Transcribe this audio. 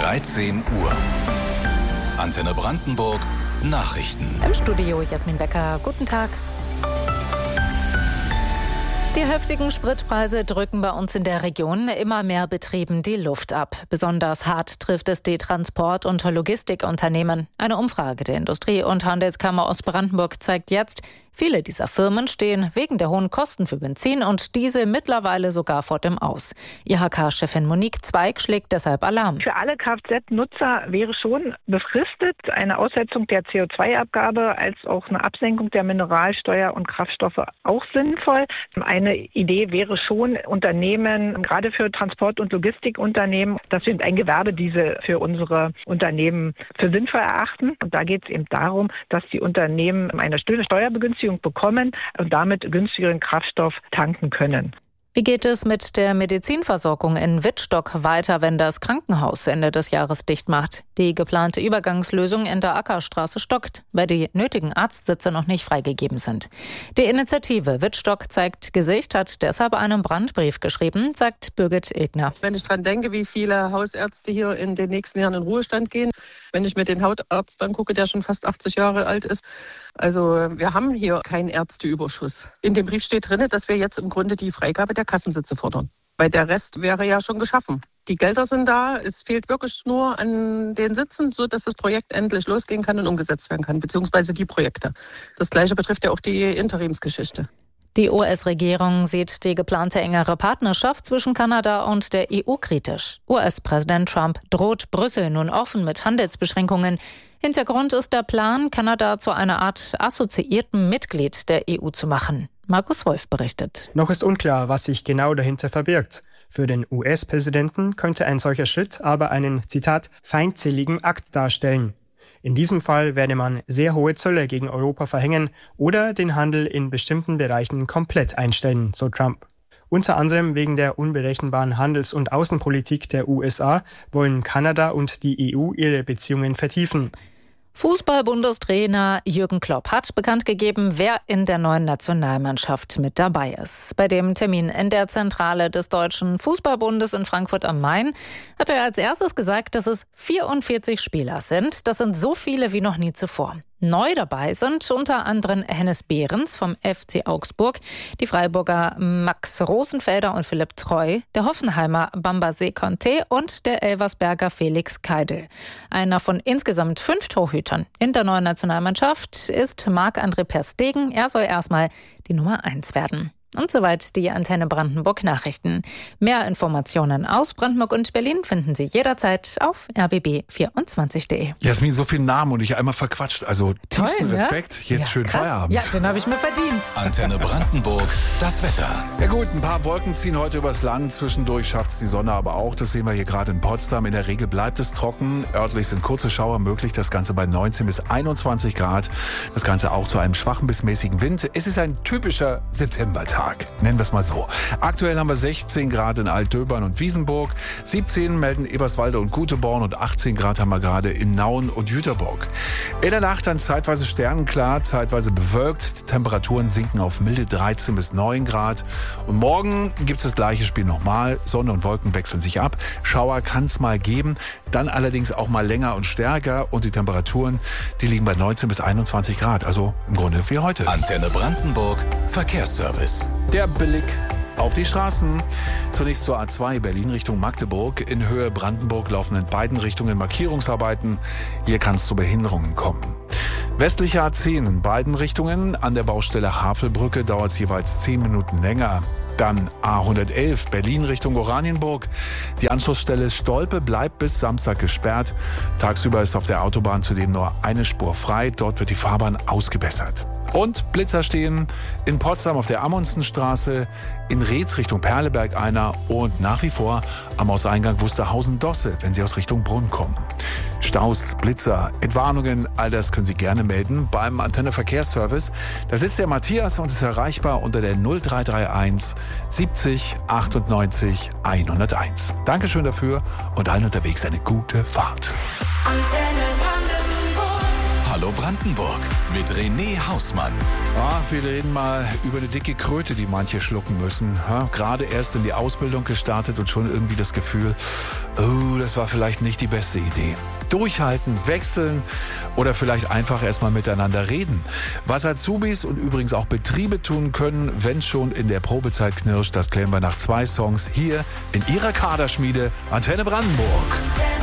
13 Uhr. Antenne Brandenburg Nachrichten. Im Studio Jasmin Becker. Guten Tag. Die heftigen Spritpreise drücken bei uns in der Region immer mehr Betrieben die Luft ab. Besonders hart trifft es die Transport- und Logistikunternehmen. Eine Umfrage der Industrie- und Handelskammer Ostbrandenburg zeigt jetzt, viele dieser Firmen stehen wegen der hohen Kosten für Benzin und Diesel mittlerweile sogar vor dem Aus. IHK-Chefin Monique Zweig schlägt deshalb Alarm. Für alle Kfz-Nutzer wäre schon befristet eine Aussetzung der CO2-Abgabe als auch eine Absenkung der Mineralsteuer und Kraftstoffe auch sinnvoll. Eine Idee wäre schon, Unternehmen, gerade für Transport- und Logistikunternehmen, dass wir ein Gewerbediesel für unsere Unternehmen für sinnvoll erachten. Und da geht es eben darum, dass die Unternehmen eine Steuerbegünstigung bekommen und damit günstigeren Kraftstoff tanken können. Wie geht es mit der Medizinversorgung in Wittstock weiter, wenn das Krankenhaus Ende des Jahres dicht macht? Die geplante Übergangslösung in der Ackerstraße stockt, weil die nötigen Arztsitze noch nicht freigegeben sind. Die Initiative Wittstock zeigt Gesicht hat deshalb einen Brandbrief geschrieben, sagt Birgit Ilgner. Wenn ich dran denke, wie viele Hausärzte hier in den nächsten Jahren in Ruhestand gehen, wenn ich mir den Hautarzt angucke, der schon fast 80 Jahre alt ist. Also wir haben hier keinen Ärzteüberschuss. In dem Brief steht drin, dass wir jetzt im Grunde die Freigabe der Kassensitze fordern. Weil der Rest wäre ja schon geschaffen. Die Gelder sind da, es fehlt wirklich nur an den Sitzen, sodass das Projekt endlich losgehen kann und umgesetzt werden kann, beziehungsweise die Projekte. Das Gleiche betrifft ja auch die Interimsgeschichte. Die US-Regierung sieht die geplante engere Partnerschaft zwischen Kanada und der EU kritisch. US-Präsident Trump droht Brüssel nun offen mit Handelsbeschränkungen. Hintergrund ist der Plan, Kanada zu einer Art assoziierten Mitglied der EU zu machen. Markus Wolf berichtet. Noch ist unklar, was sich genau dahinter verbirgt. Für den US-Präsidenten könnte ein solcher Schritt aber einen, Zitat, feindseligen Akt darstellen. In diesem Fall werde man sehr hohe Zölle gegen Europa verhängen oder den Handel in bestimmten Bereichen komplett einstellen, so Trump. Unter anderem wegen der unberechenbaren Handels- und Außenpolitik der USA wollen Kanada und die EU ihre Beziehungen vertiefen. Fußball-Bundestrainer Jürgen Klopp hat bekannt gegeben, wer in der neuen Nationalmannschaft mit dabei ist. Bei dem Termin in der Zentrale des Deutschen Fußballbundes in Frankfurt am Main hat er als erstes gesagt, dass es 44 Spieler sind. Das sind so viele wie noch nie zuvor. Neu dabei sind unter anderem Hennes Behrens vom FC Augsburg, die Freiburger Max Rosenfelder und Philipp Treu, der Hoffenheimer Bambasé Conté und der Elversberger Felix Keidel. Einer von insgesamt 5 Torhütern in der neuen Nationalmannschaft ist Marc-André Per Stegen. Er soll erstmal die Nummer 1 werden. Und soweit die Antenne Brandenburg Nachrichten. Mehr Informationen aus Brandenburg und Berlin finden Sie jederzeit auf rbb24.de. Jasmin, so viele Namen und ich einmal verquatscht. Also tiefsten Respekt. Jetzt ja, schön krass. Feierabend. Ja, den habe ich mir verdient. Antenne Brandenburg, das Wetter. Ja gut, ein paar Wolken ziehen heute übers Land. Zwischendurch schafft es die Sonne aber auch. Das sehen wir hier gerade in Potsdam. In der Regel bleibt es trocken. Örtlich sind kurze Schauer möglich. Das Ganze bei 19 bis 21 Grad. Das Ganze auch zu einem schwachen bis mäßigen Wind. Es ist ein typischer Septembertag. Nennen wir es mal so. Aktuell haben wir 16 Grad in Altdöbern und Wiesenburg, 17 melden Eberswalde und Guteborn und 18 Grad haben wir gerade in Nauen und Jüterburg. In der Nacht dann zeitweise sternenklar, zeitweise bewölkt. Die Temperaturen sinken auf milde 13 bis 9 Grad. Und morgen gibt es das gleiche Spiel nochmal. Sonne und Wolken wechseln sich ab. Schauer kann es mal geben, dann allerdings auch mal länger und stärker. Und die Temperaturen, die liegen bei 19 bis 21 Grad. Also im Grunde wie heute. Antenne Brandenburg, Verkehrsservice. Der Blick auf die Straßen. Zunächst zur A2 Berlin Richtung Magdeburg. In Höhe Brandenburg laufen in beiden Richtungen Markierungsarbeiten. Hier kann es zu Behinderungen kommen. Westliche A10 in beiden Richtungen. An der Baustelle Havelbrücke dauert es jeweils 10 Minuten länger. Dann A111 Berlin Richtung Oranienburg. Die Anschlussstelle Stolpe bleibt bis Samstag gesperrt. Tagsüber ist auf der Autobahn zudem nur eine Spur frei. Dort wird die Fahrbahn ausgebessert. Und Blitzer stehen in Potsdam auf der Amundsenstraße, in Reetz Richtung Perleberg einer und nach wie vor am Ortseingang Wusterhausen-Dosse, wenn Sie aus Richtung Brunn kommen. Staus, Blitzer, Entwarnungen, all das können Sie gerne melden beim Antenne Verkehrsservice. Da sitzt der Matthias und ist erreichbar unter der 0331 70 98 101. Dankeschön dafür und allen unterwegs eine gute Fahrt. Hallo Brandenburg mit René Hausmann. Wir reden mal über eine dicke Kröte, die manche schlucken müssen. Gerade erst in die Ausbildung gestartet und schon irgendwie das Gefühl, das war vielleicht nicht die beste Idee. Durchhalten, wechseln oder vielleicht einfach erstmal miteinander reden. Was Azubis und übrigens auch Betriebe tun können, wenn schon in der Probezeit knirscht, das klären wir nach 2 Songs hier in ihrer Kaderschmiede Antenne Brandenburg.